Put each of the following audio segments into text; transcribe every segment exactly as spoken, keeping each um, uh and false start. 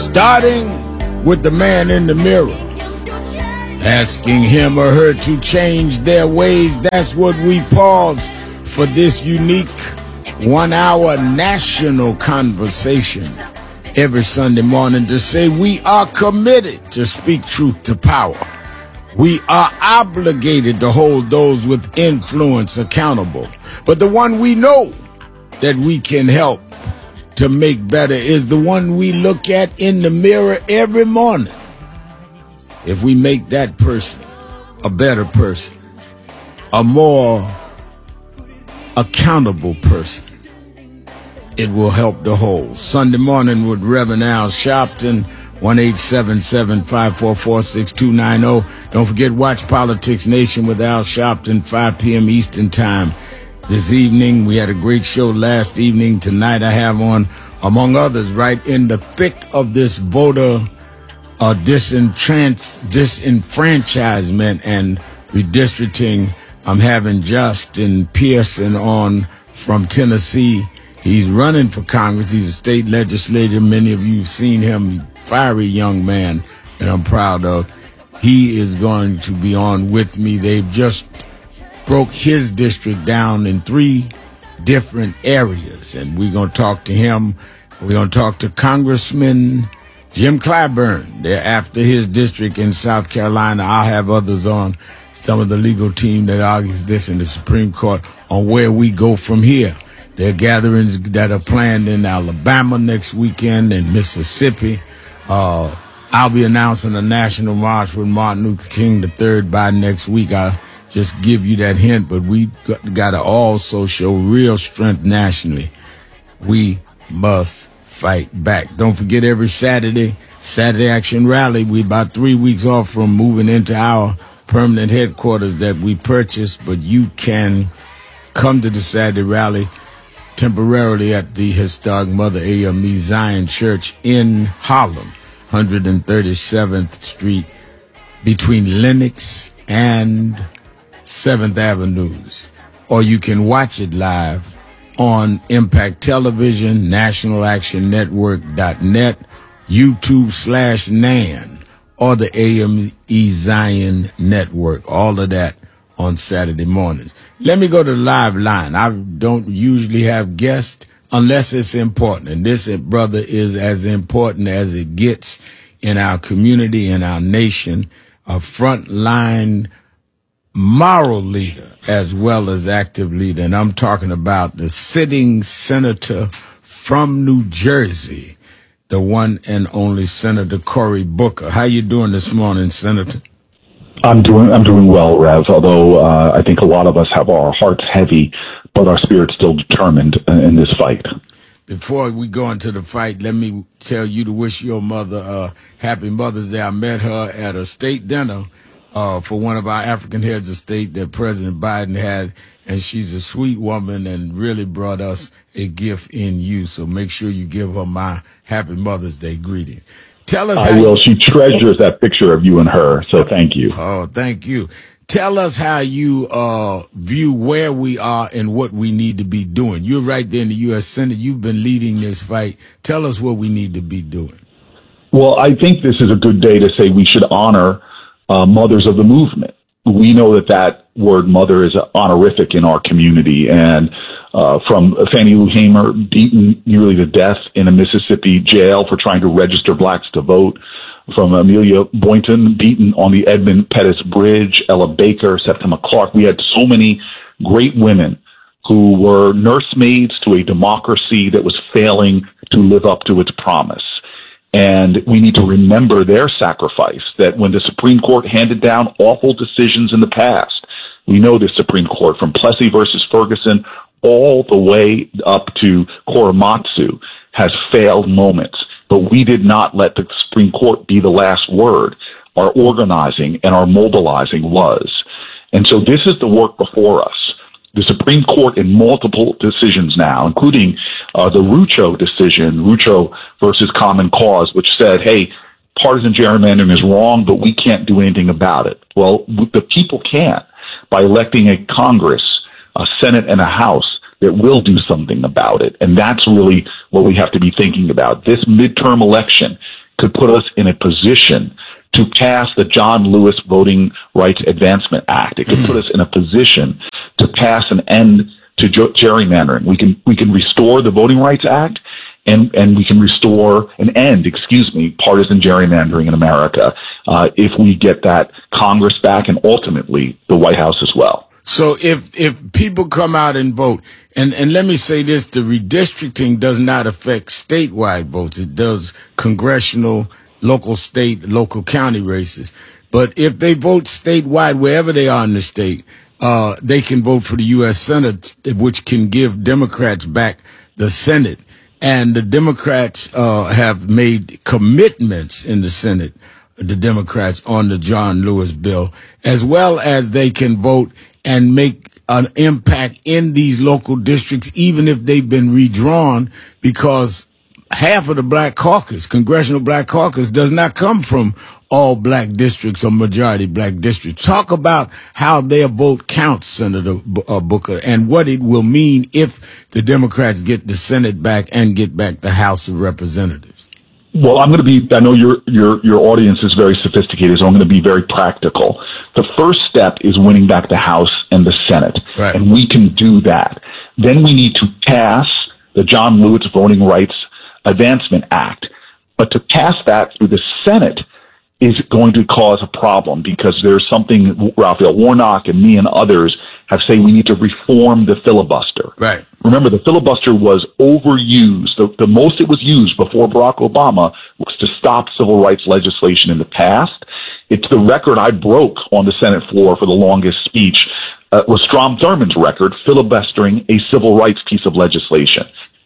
starting with the man in the mirror, asking him or her to change their ways. That's what we pause for this unique one-hour national conversation every Sunday morning to say we are committed to speak truth to power. We are obligated to hold those with influence accountable. But the one we know that we can help to make better is the one we look at in the mirror every morning. If we make that person a better person, a more accountable person, it will help the whole. Sunday morning with Reverend Al Sharpton, one eight seven seven, five four four, six two nine zero. Don't forget, watch Politics Nation with Al Sharpton, five p.m. Eastern Time. This evening, we had a great show last evening. Tonight, I have on, among others, right in the thick of this voter uh, disentran- disenfranchisement and redistricting, I'm having Justin Pearson on from Tennessee. He's running for Congress. He's a state legislator. Many of you have seen him. Fiery young man that I'm proud of. He is going to be on with me. They've just broke his district down in three different areas, and we're going to talk to him. We're going to talk to Congressman Jim Clyburn. They're after his district in South Carolina. I'll have others on, some of the legal team that argues this in the Supreme Court, on where we go from here. There are gatherings that are planned in Alabama next weekend, in Mississippi. Uh, I'll be announcing a national march with Martin Luther King the third by next week. I'll just give you that hint, but we got, got to also show real strength nationally. We must fight back. Don't forget, every Saturday, Saturday Action Rally, we about three weeks off from moving into our permanent headquarters that we purchased, but you can come to the Saturday Rally temporarily at the historic Mother A M E Zion Church in Harlem, one thirty-seventh Street, between Lenox and seventh Avenues. Or you can watch it live on Impact Television, National Action Network dot net, YouTube slash Nan, or the A M E Zion Network. All of that on Saturday mornings. Let me go to the live line. I don't usually have guests unless it's important. And this, brother, is as important as it gets in our community, in our nation, a frontline moral leader as well as active leader. And I'm talking about the sitting senator from New Jersey, the one and only Senator Cory Booker. How you doing this morning, Senator? I'm doing I'm doing well, Rev, although uh, I think a lot of us have our hearts heavy, but our spirits still determined in this fight. Before we go into the fight, let me tell you to wish your mother uh, happy Mother's Day. I met her at a state dinner uh, for one of our African heads of state that President Biden had, and she's a sweet woman and really brought us a gift in you. So make sure you give her my happy Mother's Day greeting. Tell us. I will. You, she treasures that picture of you and her. So thank you. Oh, thank you. Tell us how you uh, view where we are and what we need to be doing. You're right there in the U S Senate. You've been leading this fight. Tell us what we need to be doing. Well, I think this is a good day to say we should honor uh, mothers of the movement. We know that that word mother is honorific in our community. And uh, from Fannie Lou Hamer, beaten nearly to death in a Mississippi jail for trying to register blacks to vote, from Amelia Boynton, beaten on the Edmund Pettus Bridge, Ella Baker, Septima Clark. We had so many great women who were nursemaids to a democracy that was failing to live up to its promise. And we need to remember their sacrifice, that when the Supreme Court handed down awful decisions in the past, we know the Supreme Court, from Plessy versus Ferguson all the way up to Korematsu, has failed moments. But we did not let the Supreme Court be the last word. Our organizing and our mobilizing was. And so this is the work before us. The Supreme Court, in multiple decisions now, including uh, the Rucho decision, Rucho versus Common Cause, which said, hey, partisan gerrymandering is wrong, but we can't do anything about it. Well, the people can, by electing a Congress, a Senate, and a House that will do something about it. And that's really what we have to be thinking about. This midterm election could put us in a position to pass the John Lewis Voting Rights Advancement Act. It could put us in a position to pass an end to gerrymandering. We can we can restore the Voting Rights Act, and and we can restore an end, excuse me, partisan gerrymandering in America uh, if we get that Congress back and ultimately the White House as well. So if if people come out and vote, and, and let me say this, the redistricting does not affect statewide votes. It does congressional, local, state, local county races. But if they vote statewide, wherever they are in the state, uh, they can vote for the U S Senate, which can give Democrats back the Senate. And the Democrats uh, have made commitments in the Senate, the Democrats, on the John Lewis bill, as well as they can vote and make an impact in these local districts, even if they've been redrawn, because half of the Black Caucus, Congressional Black Caucus, does not come from all black districts or majority black districts. Talk about how their vote counts, Senator uh, Booker, and what it will mean if the Democrats get the Senate back and get back the House of Representatives. Well, I'm going to be, I know your, your, your audience is very sophisticated, so I'm going to be very practical. The first step is winning back the House and the Senate. Right. And we can do that. Then we need to pass the John Lewis Voting Rights Advancement Act. But to pass that through the Senate is going to cause a problem, because there's something Raphael Warnock and me and others have said we need to reform the filibuster. Right. Remember, the filibuster was overused. The, the most it was used before Barack Obama was to stop civil rights legislation in the past. It's the record I broke on the Senate floor for the longest speech, uh, was Strom Thurmond's record, filibustering a civil rights piece of legislation.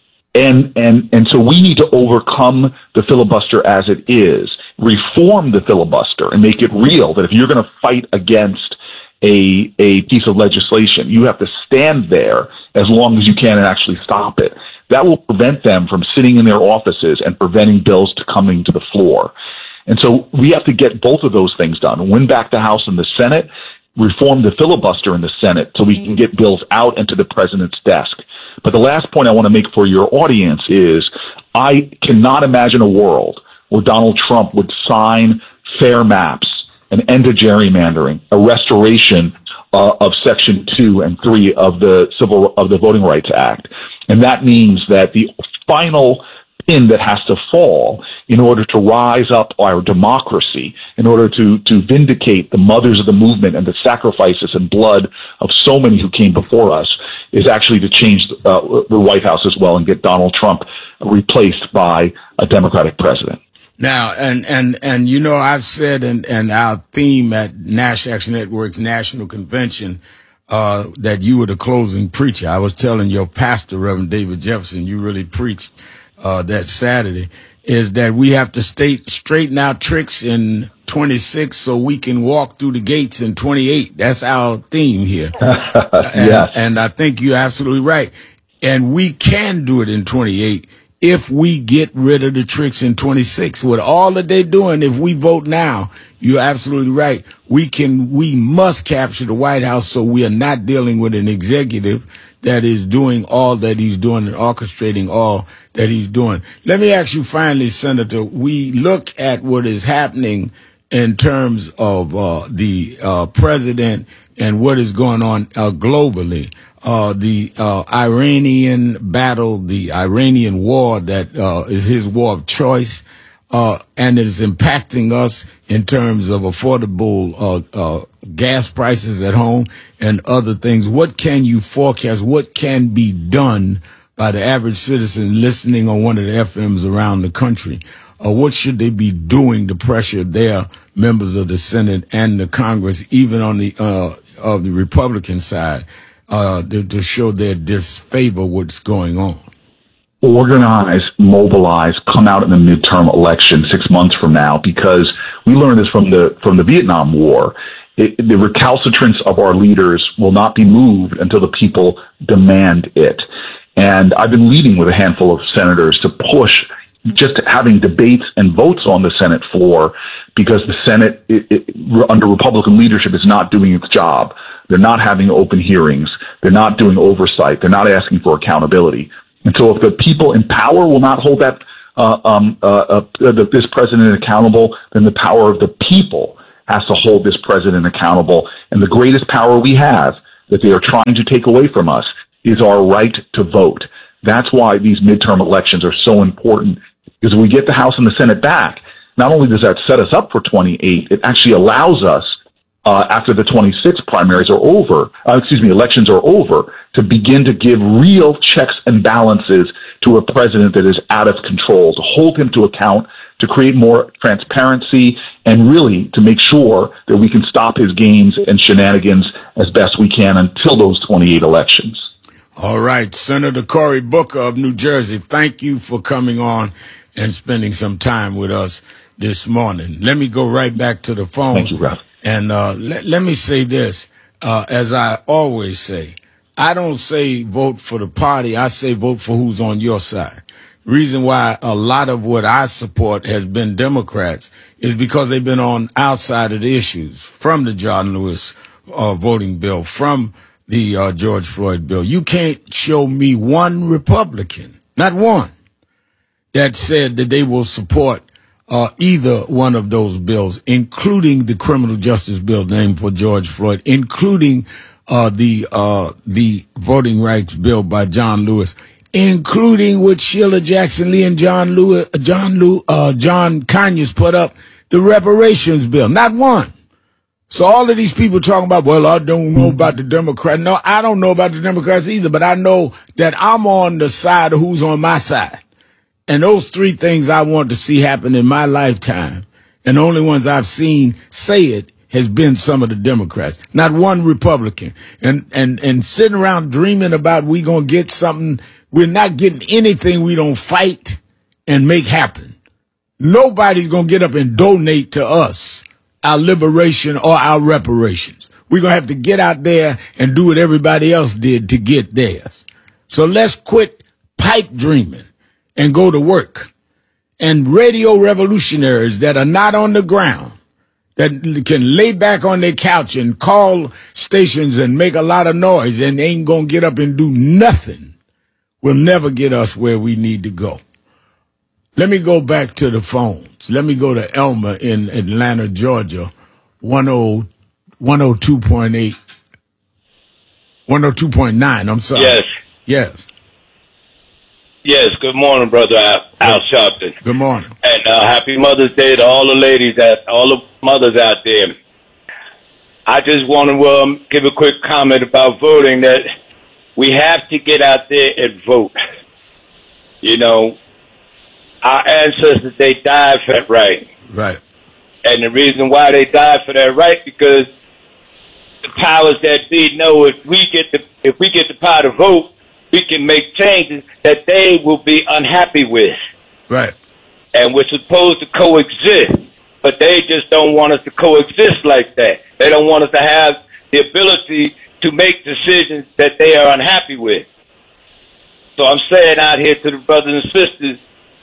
And, and, and so we need to overcome the filibuster as it is, reform the filibuster and make it real, that if you're going to fight against a, a piece of legislation, you have to stand there as long as you can and actually stop it. That will prevent them from sitting in their offices and preventing bills to coming to the floor. And so we have to get both of those things done, win back the House and the Senate, reform the filibuster in the Senate so we can get bills out and to the president's desk. But the last point I want to make for your audience is I cannot imagine a world where Donald Trump would sign fair maps, an end to gerrymandering, a restoration uh, of Section two and three of the Civil of the Voting Rights Act. And that means that the final pin that has to fall in order to rise up our democracy, in order to, to vindicate the mothers of the movement and the sacrifices and blood of so many who came before us, is actually to change uh, the White House as well and get Donald Trump replaced by a Democratic president. Now, and, and, and, you know, I've said, and, and our theme at Nash Action Network's National Convention, uh, that you were the closing preacher. I was telling your pastor, Reverend David Jefferson, you really preached, uh, that Saturday, is that we have to state, straighten out tricks in twenty-six so we can walk through the gates in twenty-eight. That's our theme here. and, yes. and I think you're absolutely right. And we can do it in twenty-eight if we get rid of the tricks in twenty-six. With all that they're doing, if we vote now, you're absolutely right. We can, we must capture the White House so we are not dealing with an executive that is doing all that he's doing and orchestrating all that he's doing. Let me ask you finally, Senator, we look at what is happening in terms of uh, the uh, president and what is going on uh, globally. Uh, the uh, Iranian battle, the Iranian war that uh, is his war of choice, uh, and is impacting us in terms of affordable uh, uh, gas prices at home and other things. What can you forecast? What can be done by the average citizen listening on one of the F Ms around the country? Uh, what should they be doing to pressure their members of the Senate and the Congress, even on the uh, of the Republican side, uh, to, to show their disfavor what's going on? Organize, mobilize, come out in the midterm election six months from now, because we learned this from the from the Vietnam War. It, the recalcitrance of our leaders will not be moved until the people demand it. And I've been leading with a handful of senators to push just having debates and votes on the Senate floor, because the Senate, it, it, under Republican leadership, is not doing its job. They're not having open hearings. They're not doing oversight. They're not asking for accountability. And so if the people in power will not hold that uh, um, uh, uh, this president accountable, then the power of the people has to hold this president accountable. And the greatest power we have that they are trying to take away from us is our right to vote. That's why these midterm elections are so important, because if we get the House and the Senate back, not only does that set us up for twenty-eight, it actually allows us, uh, after the twenty-six primaries are over, uh, excuse me, elections are over, to begin to give real checks and balances to a president that is out of control, to hold him to account, to create more transparency, and really to make sure that we can stop his games and shenanigans as best we can until those twenty-eight elections. All right, Senator Cory Booker of New Jersey, thank you for coming on and spending some time with us this morning. Let me go right back to the phone. Thank you, Ralph. And uh, let, let me say this, uh, as I always say, I don't say vote for the party. I say vote for who's on your side. Reason why a lot of what I support has been Democrats is because they've been on outside of the issues, from the John Lewis uh, voting bill, from the uh, George Floyd bill. You can't show me one Republican, not one, that said that they will support uh, either one of those bills, including the criminal justice bill named for George Floyd, including uh, the uh, the voting rights bill by John Lewis, including what Sheila Jackson Lee and John Lewis, John Lew, uh, John Conyers put up, the reparations bill. Not one. So all of these people talking about, well, I don't know about the Democrats. No, I don't know about the Democrats either, but I know that I'm on the side of who's on my side. And those three things I want to see happen in my lifetime, and the only ones I've seen say it, has been some of the Democrats, not one Republican. And and and sitting around dreaming about we gonna get something, we're not getting anything we don't fight and make happen. Nobody's gonna get up and donate to us our liberation or our reparations. We're gonna have to get out there and do what everybody else did to get theirs. So let's quit pipe dreaming and go to work. And radio revolutionaries that are not on the ground, that can lay back on their couch and call stations and make a lot of noise and ain't gonna get up and do nothing, will never get us where we need to go. Let me go back to the phones. Let me go to Elmer in Atlanta, Georgia, one oh two point eight, one oh two point nine, I'm sorry. Yes. Yes. Yes, good morning, Brother Al, Al Sharpton. Good morning. And uh, happy Mother's Day to all the ladies, that, all the mothers out there. I just want to um, give a quick comment about voting, that we have to get out there and vote. You know, our ancestors, they died for that right. Right. And the reason why they died for that right, because the powers that be know if we get the, if we get the power to vote, we can make changes that they will be unhappy with. Right. And we're supposed to coexist, but they just don't want us to coexist like that. They don't want us to have the ability to make decisions that they are unhappy with. So I'm saying out here to the brothers and sisters,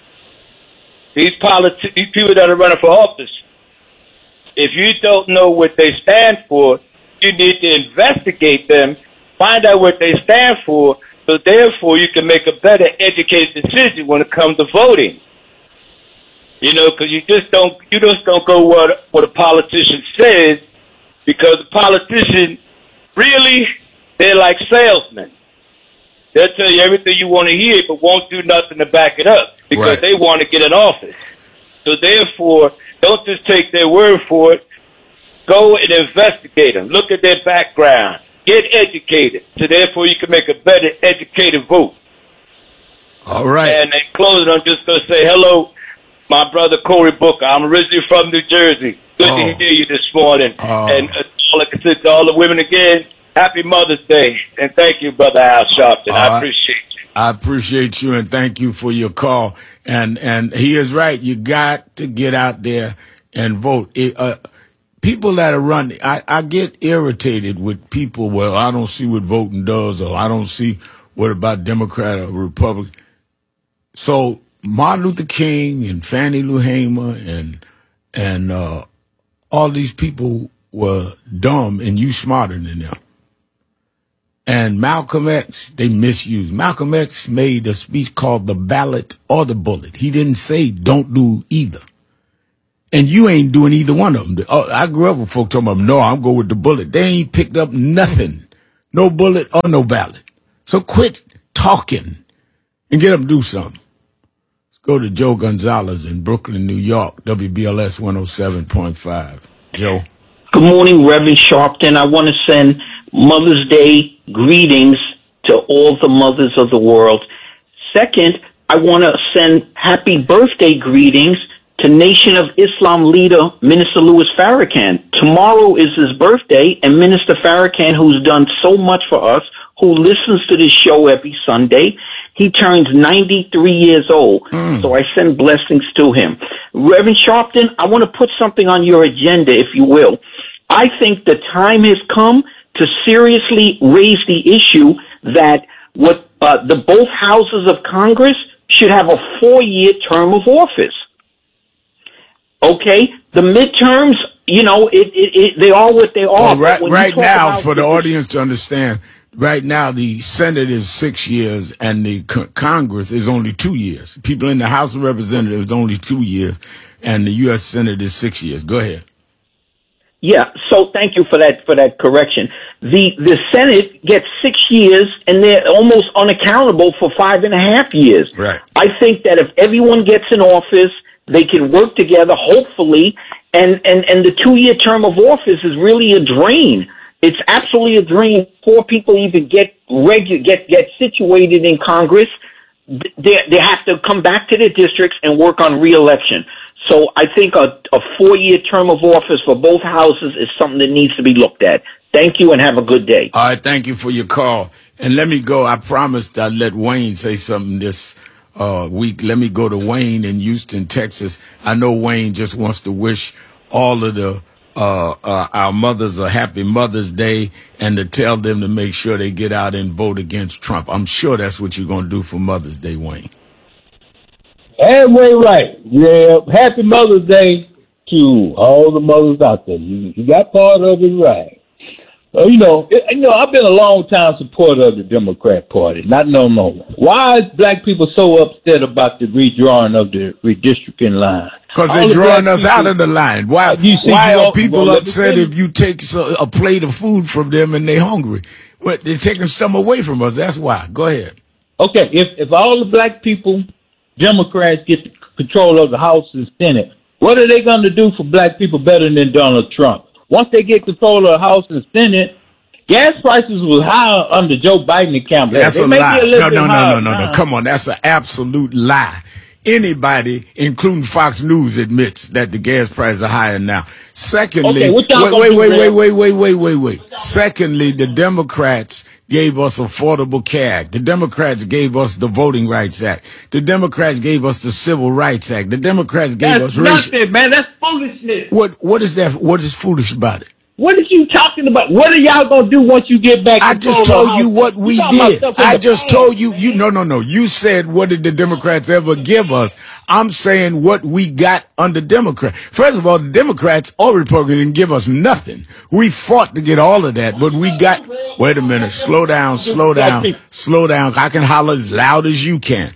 these politi- these people that are running for office, if you don't know what they stand for, you need to investigate them, find out what they stand for, so therefore you can make a better educated decision when it comes to voting. You know, because you just don't you just don't go what what a politician says, because a politician, really, they're like salesmen. They'll tell you everything you want to hear, but won't do nothing to back it up, because right. they want to get in office. So therefore, don't just take their word for it. Go and investigate them. Look at their background. Get educated, so therefore you can make a better educated vote. All right. And in closing, I'm just going to say hello, my brother Cory Booker. I'm originally from New Jersey. Good oh. to hear you this morning. Oh. And uh, all I can say to all the women again, happy Mother's Day. And thank you, Brother Al Sharpton. Uh, I appreciate you. I appreciate you, and thank you for your call. And and he is right. You got to get out there and vote. It, uh, People that are running, I, I get irritated with people, well, I don't see what voting does, or I don't see what about Democrat or Republican. So Martin Luther King and Fannie Lou Hamer and and uh, all these people were dumb, and you smarter than them. And Malcolm X, they misused. Malcolm X made a speech called The Ballot or the Bullet. He didn't say don't do either. And you ain't doing either one of them. Oh, I grew up with folks talking about, no, I'm going with the bullet. They ain't picked up nothing. No bullet or no ballot. So quit talking and get them to do something. Let's go to Joe Gonzalez in Brooklyn, New York, W B L S one oh seven point five. Joe. Good morning, Reverend Sharpton. I want to send Mother's Day greetings to all the mothers of the world. Second, I want to send happy birthday greetings to Nation of Islam leader Minister Louis Farrakhan. Tomorrow is his birthday, and Minister Farrakhan, who's done so much for us, who listens to this show every Sunday, he turns ninety-three years old. Mm. So I send blessings to him. Reverend Sharpton, I want to put something on your agenda, if you will. I think the time has come to seriously raise the issue that what uh, the both houses of Congress should have a four-year term of office. Okay, the midterms, you know, it, it, it they are what they are. Well, right right now, for the audience to understand, right now the Senate is six years and the co- Congress is only two years. People in the House of Representatives is only two years, and the U S Senate is six years. Go ahead. Yeah, so thank you for that for that correction. The the Senate gets six years, and they're almost unaccountable for five and a half years. Right. I think that if everyone gets in office, they can work together, hopefully, and, and, and the two-year term of office is really a drain. It's absolutely a drain. Poor people even get regu- get get situated in Congress. They they have to come back to their districts and work on re-election. So I think a, a four-year term of office for both houses is something that needs to be looked at. Thank you and have a good day. All right, thank you for your call. And let me go. I promised I'd let Wayne say something this uh, week. Let me go to Wayne in Houston, Texas. I know Wayne just wants to wish all of the uh, uh, our mothers a happy Mother's Day and to tell them to make sure they get out and vote against Trump. I'm sure that's what you're going to do for Mother's Day, Wayne. Halfway right. Yeah. Happy Mother's Day to all the mothers out there. You, you got part of it right. Uh, you know, it, you know, I've been a long time supporter of the Democrat Party. Not no more. Why is black people so upset about the redrawing of the redistricting line? Because they're drawing us people, out of the line. Why? See, why are know, people well, upset if you take a plate of food from them and they're hungry? What, they're taking some away from us. That's why. Go ahead. Okay, if if all the black people, Democrats, get control of the House and Senate, what are they going to do for black people better than Donald Trump? Once they get control of the House and Senate, gas prices was higher under Joe Biden and Campbell. That's they a lie. No, no, no, no, no, no. Come on. That's an absolute lie. Anybody, including Fox News, admits that the gas prices are higher now. Secondly, okay, wait, wait, wait, wait, wait, wait, wait, wait, wait. Secondly, the Democrats gave us Affordable Care Act. The Democrats gave us the Voting Rights Act. The Democrats gave us the Civil Rights Act. The Democrats gave That's us racial. Nothing, man. That's foolishness. What? What is that? What is foolish about it? What are you talking about? What are y'all gonna do once you get back? I just told you what we did. I just past. told you. You no, no, no. You said what did the Democrats ever give us? I'm saying what we got under Democrats. First of all, the Democrats or Republicans didn't give us nothing. We fought to get all of that, but we got. Wait a minute. Slow down. Slow down. Slow down. I can holler as loud as you can.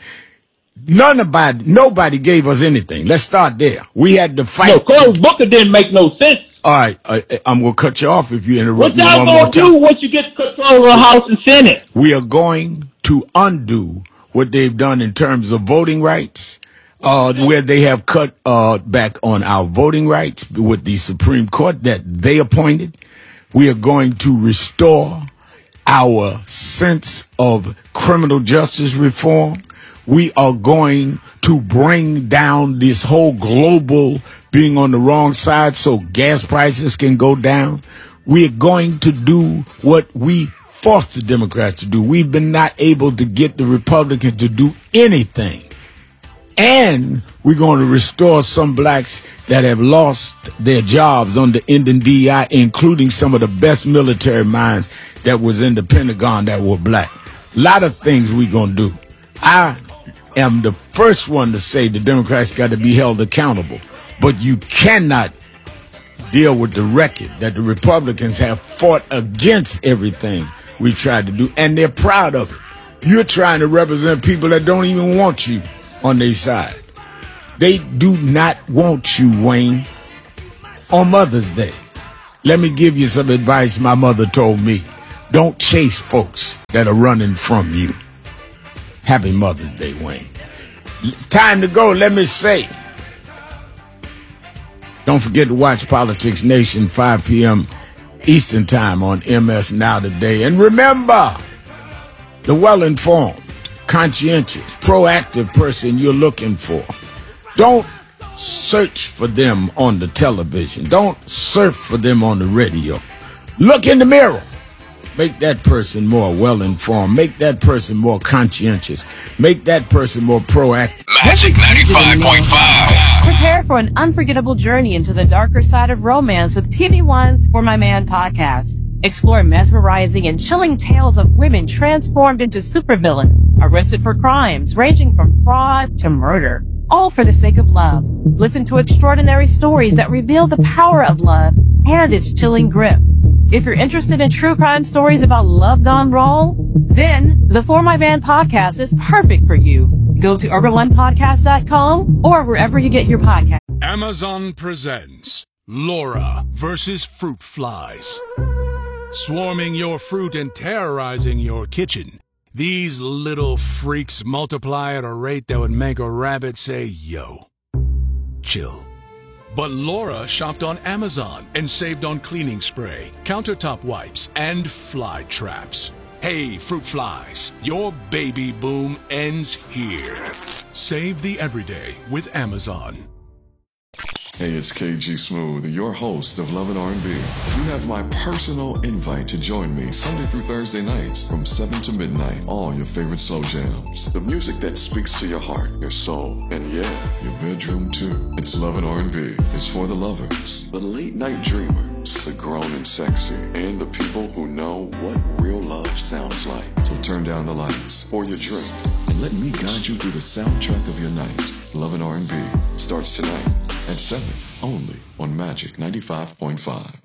None about nobody gave us anything. Let's start there. We had to fight. No, Cory Booker didn't make no sense. All right, I, I'm going to cut you off if you interrupt what me one more time. What y'all going to do once you get control of the House and Senate? We are going to undo what they've done in terms of voting rights, uh, where they have cut uh, back on our voting rights with the Supreme Court that they appointed. We are going to restore our sense of criminal justice reform. We are going to bring down this whole global being on the wrong side so gas prices can go down. We are going to do what we forced the Democrats to do. We've been not able to get the Republicans to do anything. And we're going to restore some blacks that have lost their jobs under N D I, including some of the best military minds that was in the Pentagon that were black. A lot of things we're going to do. I am the first one to say the Democrats got to be held accountable. But you cannot deal with the record that the Republicans have fought against everything we tried to do, and they're proud of it. You're trying to represent people that don't even want you on their side. They do not want you, Wayne. On Mother's Day, let me give you some advice my mother told me. Don't chase folks that are running from you. Happy Mother's Day, Wayne. Time to go, let me say. Don't forget to watch Politics Nation, five p.m. Eastern Time on M S Now Today. And remember, the well-informed, conscientious, proactive person you're looking for. Don't search for them on the television. Don't surf for them on the radio. Look in the mirror. Make that person more well-informed. Make that person more conscientious. Make that person more proactive. Magic ninety-five point five. Prepare for an unforgettable journey into the darker side of romance with T V One's For My Man podcast. Explore mesmerizing and chilling tales of women transformed into supervillains, arrested for crimes ranging from fraud to murder, all for the sake of love. Listen to extraordinary stories that reveal the power of love and its chilling grip. If you're interested in true crime stories about love gone wrong, then the For My Man podcast is perfect for you. Go to urban one podcast dot com or wherever you get your podcast. Amazon presents Laura versus Fruit Flies. Swarming your fruit and terrorizing your kitchen, these little freaks multiply at a rate that would make a rabbit say, yo. Chill. But Laura shopped on Amazon and saved on cleaning spray, countertop wipes, and fly traps. Hey, fruit flies, your baby boom ends here. Save the everyday with Amazon. Hey, it's K G Smooth, your host of Love and R and B. You have my personal invite to join me Sunday through Thursday nights from seven to midnight. All your favorite slow jams. The music that speaks to your heart, your soul, and yeah, your bedroom too. It's Love and R and B. It's for the lovers, the late night dreamers, the grown and sexy, and the people who know what real love sounds like. So turn down the lights, pour your drink, and let me guide you through the soundtrack of your night. Love and R and B starts tonight at seven, only on Magic ninety-five point five.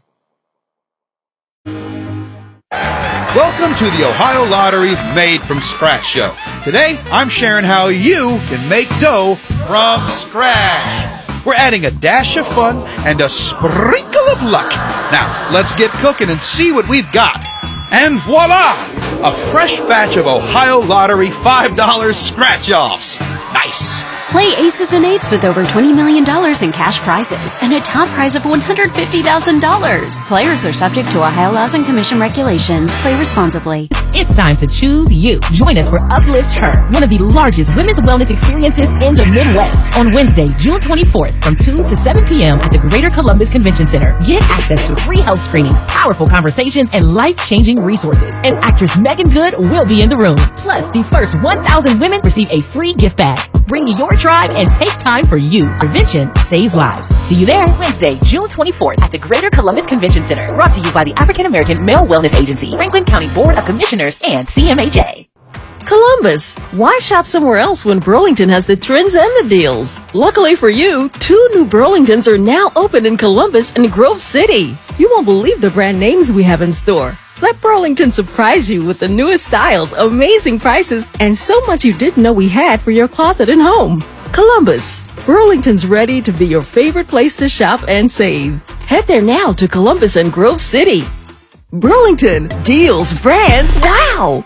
Welcome to the Ohio Lottery's Made from Scratch show. Today, I'm sharing how you can make dough from scratch. We're adding a dash of fun and a sprinkle of luck. Now, let's get cooking and see what we've got. And voila! A fresh batch of Ohio Lottery five dollar scratch-offs. Nice! Play aces and eights with over twenty million dollars in cash prizes and a top prize of one hundred fifty thousand dollars. Players are subject to Ohio laws and commission regulations. Play responsibly. It's time to choose you. Join us for Uplift Her, one of the largest women's wellness experiences in the Midwest, on Wednesday, June twenty-fourth from two to seven p.m. at the Greater Columbus Convention Center. Get access to free health screenings, powerful conversations, and life-changing resources. And actress Megan Good will be in the room. Plus, the first one thousand women receive a free gift bag. Bring your tribe and take time for you. Prevention saves lives. See you there Wednesday, June twenty-fourth at the Greater Columbus Convention Center. Brought to you by the African American Male Wellness Agency, Franklin County Board of Commissioners, and C M H A. Columbus. Why shop somewhere else when Burlington has the trends and the deals? Luckily for you, two new Burlingtons are now open in Columbus and Grove City. You won't believe the brand names we have in store. Let Burlington surprise you with the newest styles, amazing prices, and so much you didn't know we had for your closet and home. Columbus. Burlington's ready to be your favorite place to shop and save. Head there now to Columbus and Grove City. Burlington. Deals, brands, wow!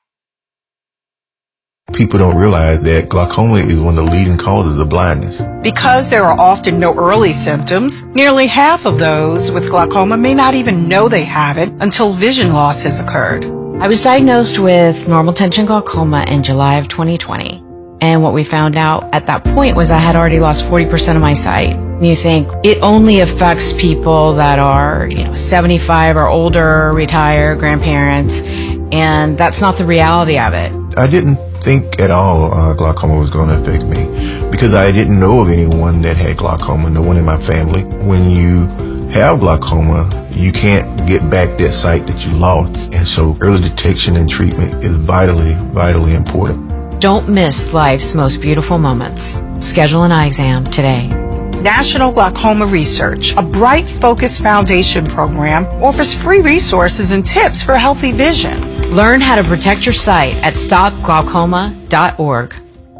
People don't realize that glaucoma is one of the leading causes of blindness. Because there are often no early symptoms, nearly half of those with glaucoma may not even know they have it until vision loss has occurred. I was diagnosed with normal tension glaucoma in July of twenty twenty. And what we found out at that point was I had already lost forty percent of my sight. And you think it only affects people that are, you know, seventy-five or older, retired, grandparents, and that's not the reality of it. I didn't think at all uh, glaucoma was going to affect me because I didn't know of anyone that had glaucoma, no one in my family. When you have glaucoma, you can't get back that sight that you lost. And so early detection and treatment is vitally, vitally important. Don't miss life's most beautiful moments. Schedule an eye exam today. National Glaucoma Research, a bright, focused foundation program, offers free resources and tips for healthy vision. Learn how to protect your sight at stop glaucoma dot org.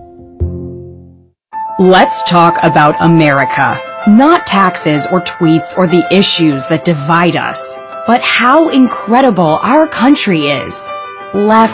Let's talk about America. Not taxes or tweets or the issues that divide us, but how incredible our country is. Left